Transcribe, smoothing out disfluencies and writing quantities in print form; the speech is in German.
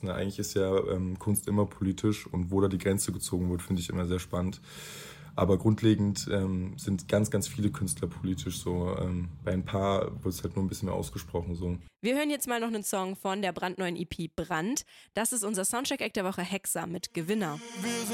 Ne? Eigentlich ist ja Kunst immer politisch und wo da die Grenze gezogen wird, finde ich immer sehr spannend. Aber grundlegend sind ganz, ganz viele Künstler politisch so. Bei ein paar wird es halt nur ein bisschen mehr ausgesprochen so. Wir hören jetzt mal noch einen Song von der brandneuen EP Brand. Das ist unser Soundcheck-Act der Woche Hexa mit Gewinner.